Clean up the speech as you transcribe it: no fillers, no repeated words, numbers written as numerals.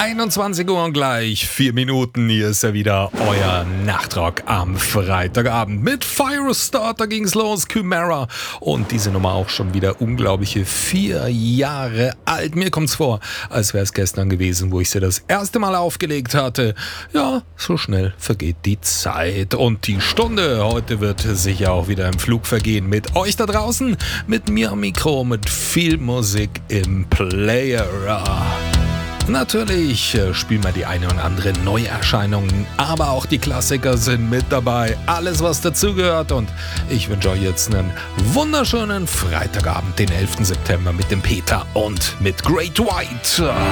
21 Uhr und gleich 4 Minuten. Hier ist ja wieder euer Nachtrock am Freitagabend. Mit Firestarter ging's los, Chimera. Und diese Nummer auch schon wieder unglaubliche 4 Jahre alt. Mir kommt's vor, als wäre es gestern gewesen, wo ich sie das erste Mal aufgelegt hatte. Ja, so schnell vergeht die Zeit. Und die Stunde heute wird sicher auch wieder im Flug vergehen. Mit euch da draußen, mit mir am Mikro, mit viel Musik im Player. Natürlich spielen wir die eine und andere Neuerscheinung, aber auch die Klassiker sind mit dabei. Alles, was dazugehört, und ich wünsche euch jetzt einen wunderschönen Freitagabend, den 11. September mit dem Peter und mit Great White.